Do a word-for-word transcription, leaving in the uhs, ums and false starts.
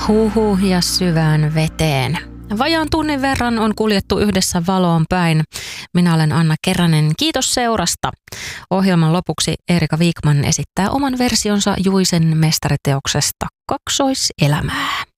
Huhu ja syvään veteen. Vajaan tunnin verran on kuljettu yhdessä valoon päin. Minä olen Anna Keränen. Kiitos seurasta. Ohjelman lopuksi Erika Wikman esittää oman versionsa Juisen mestariteoksesta Kaksoiselämää.